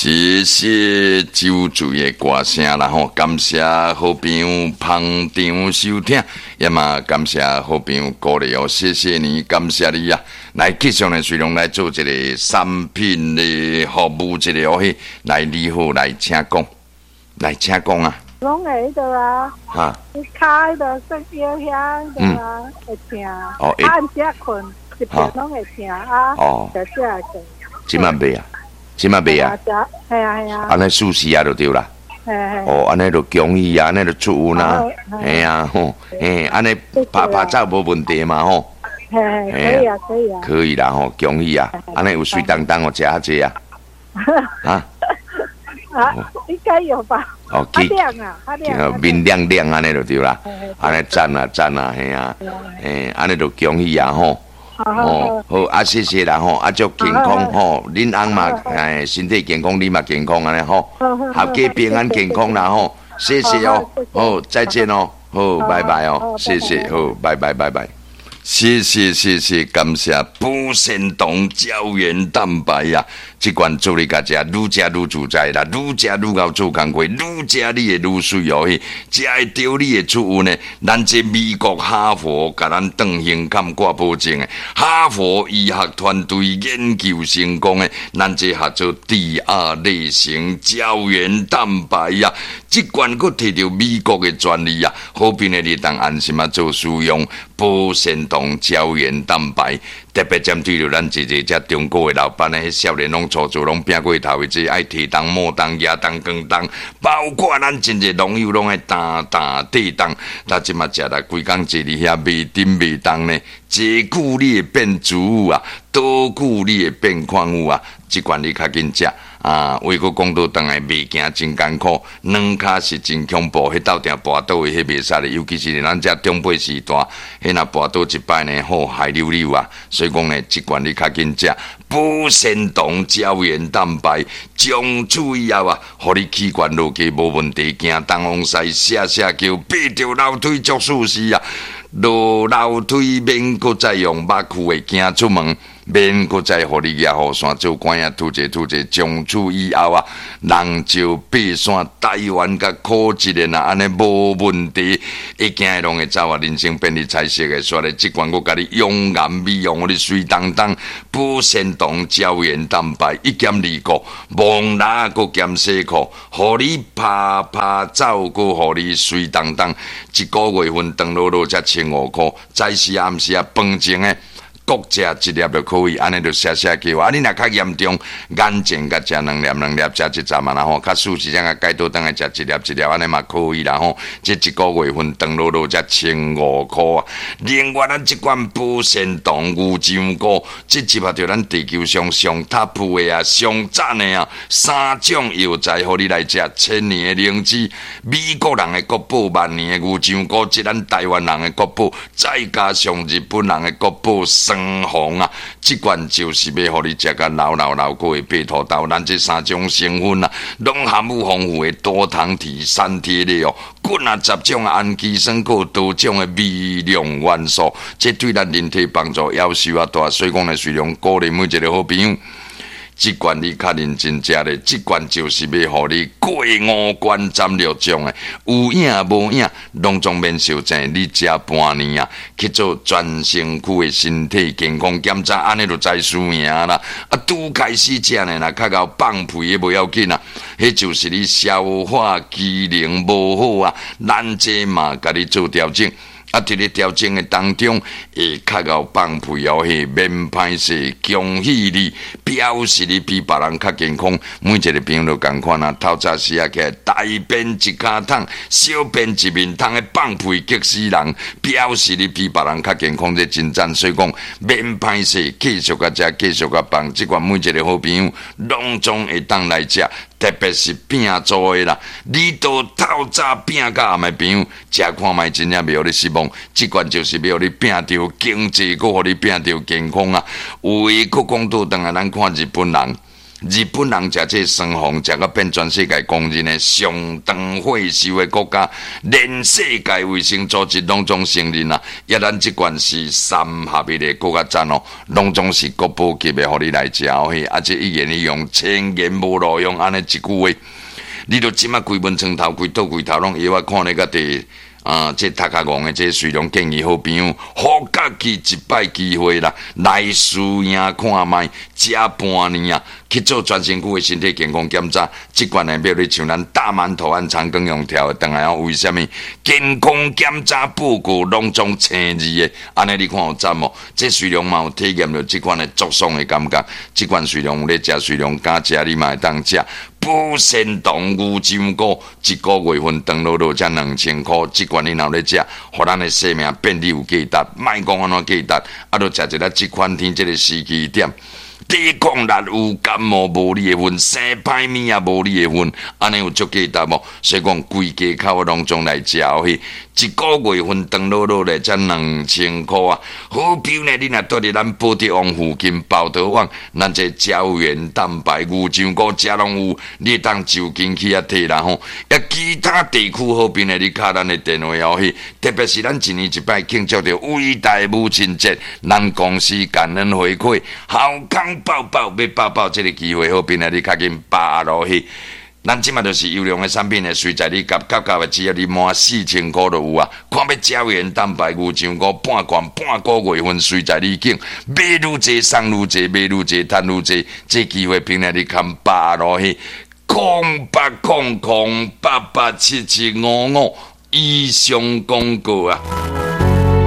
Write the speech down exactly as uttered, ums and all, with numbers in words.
谢谢酒醉的歌声啦吼，感谢好朋友捧场收听，也嘛感谢好朋友鼓励哦，谢谢你，感谢你啊！来，继续呢，随龙来做一个产品的服务一个哦嘿，来你好，来请讲，来请讲啊！ 拢会的啊， 哈， 你开的声音响的啊，会听， 哦， 按下困，一边拢会听啊， 哦， 就这样子。 即嘛袂啊？即嘛袂啊？ 系啊系啊。 安尼舒适啊就对啦。 嘿嘿。 哦，安尼就恭喜啊，安尼就出运啦。嘿啊吼，嘿，安尼拍拍照无问题嘛吼。 嘿，可以啊，可以啊。 可以啦吼，恭喜啊！安尼有水当当哦，食下济啊。啊？ 啊，应该有吧。 哦， 较亮啊，较亮。 面亮亮安尼就对啦。安尼赞啊赞啊，嘿啊，嘿，安尼就恭喜啊吼。哦，好啊，谢谢啦吼，啊，祝健康吼，恁翁嘛，哎，身体健康，你嘛健康安尼吼，合家平安健康啦吼，谢谢哦，好，再见哦，好，拜拜哦，谢谢，好，拜拜拜拜。谢谢谢谢，感谢补肾糖胶原蛋白呀、啊！这款做你家食，愈食愈自在啦，愈食愈够做工课，愈食你会愈水哦嘿，食会着你会出运呢。咱这美国哈佛甲咱邓行感挂保证的，哈佛医学团队研究成功的，咱这合作第二类型胶原蛋白呀、啊！这款佫摕到美国的专利啊，好便的你当安心啊做使用补肾糖胶原蛋白。特别针对着咱一个只中国的老板呢，少年拢初做拢拼过头的，即爱提档、摸档、压档、光档，包括咱真侪农友拢爱打打地档，咱即马食来规工坐伫遐袂顶袂动呢，坐久你会变植物啊，倒久你会变矿物啊，即款你较紧食。啊，话佫讲到当来袂行真艰苦，软骹是真恐怖，迄斗定跋倒的迄袂使的，尤其是咱遮中辈时代，迄若跋倒一摆呢，好害溜溜啊！所以讲呢，即款你较紧食，补肾糖胶原蛋白，从此以后啊，互你器官落去无问题，行东往西，下下叫爬着楼梯足舒适啊！落楼梯免佫再用肉裤的行出门。免佫再互你举雨伞做官啊，拄者拄者，从此以后啊，人就爬山台湾甲科技的啊，安尼无问题，一行拢会走啊，人生变你彩色的，所以即款我甲你永颜美容，我哋水当当补肾糖胶原蛋白一减二个，蒙拉佫减细裤，互你拍拍走，佫互你水当当，一个月份长落落才千五箍，早时暗时啊，饭前诶。各食一粒就可以，安尼就写写叫。啊，你若较严重，眼睛甲食两粒两粒，食一站嘛，然后较舒适，像改倒当来食一粒一粒，安尼嘛可以啦吼。这一个月份长落落才千五箍啊。另外，咱即款补肾糖牛樟菇，这集合着咱地球上上 top 的啊，上赞的啊，三种药材，互你来食千年的灵芝，美国人的国宝，万年的牛樟菇，即咱台湾人的国宝，再加上日本人的国宝。生红啊，即款就是要互你食个老老老过的白土豆，咱这三种成分啊，拢含有丰富的多糖体、三铁类哦，滚啊十种氨基酸，有多种的微量元素，这对咱人体帮助要求啊大，所以讲呢，随量鼓励每一个好朋友。即罐你较认真食咧，即罐就是要互你过五关斩六将诶，有影无影，拢总免受症。你食半年啊，去做全身躯诶身体健康检查，安尼就知输赢啦。啊，拄开始食呢，若较够放屁诶无要紧啊，迄就是你消化机能无好啊，咱这嘛甲你做调整。啊，伫咧调整的当中，会较够放屁哦，嘿，免歹势，恭喜你，表示你比别人较健康。每一个朋友都共款啊，透早时啊起来，大便一卡桶，小便一面桶的放屁激死人，表示你比别人较健康，这真赞。所以讲，免歹势，继续甲食，继续甲放，即款每一个好朋友，拢总会当来食。特别是拼做的啦，你都透早拼甲暗的朋友，食看卖真正袂互你失望。即款就是要互你拼着经济，搁互你拼着健康啊。有诶，搁讲到当下咱看日本人， 日本人食这双红，食到变全世界公认的上长惠寿的国家，连世界卫生组织拢总承认啊！也咱即款是三合一的国家赞哦，拢总是国宝级的，互你来食哦嘿！而且一言一用，千言无路用，安尼一句话，你著即马规门床头、规倒规头拢摇啊看你个地。啊！这塔卡戆的这水龙建议好朋友，好家己一摆机会啦，来试验看卖，食半年啊，去做全身躯的身体健康检查。即款的表你像咱大馒头按长庚用条的，当然为什么健康检查报告拢总青字的？安尼你看有赞无？这水龙嘛有体验到即款的足爽的感觉。即款水龙有咧食水龙加食，你嘛会当食。不鲜动牛筋骨一个月份长落落才两千块，即款你若咧食，互咱的生命变得有价值。莫讲安怎价值，啊，著食一粒即款天即个时机点。抵抗力有感冒无你的份，生歹面也无你的份，安尼有足价值无？所以讲规家口拢总来食去，一个月份长落落咧才两千块啊！好比呢，你若住伫咱宝德王附近包头网，咱这胶原蛋白牛筋骨食拢有，你当就近去啊摕啦吼。也其他地区好比呢，你敲咱的电话哦去，特别是咱一年一摆庆祝着伟大母亲节，咱公司感恩回馈，好康抱抱要抱抱，这个机会好边啊！你较紧扒落去。咱即马就是优良的产品呢，随在你夹夹夹的，只要你满四千块就有啊！看要胶原蛋白牛筋骨半罐半个月份，随在你境买愈多送愈多，买愈多赚愈多，这机会边啊！你看扒落去，空八空空八八七七五五以上广告啊！